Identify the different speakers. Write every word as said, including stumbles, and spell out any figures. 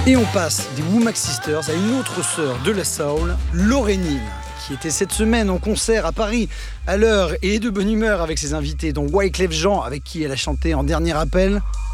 Speaker 1: Et on passe des Womack Sisters à une autre sœur de la soul, Lauryn Hill, qui était cette semaine en concert à Paris, à l'heure et de bonne humeur avec ses invités, dont Wyclef Jean, avec qui elle a chanté en dernier appel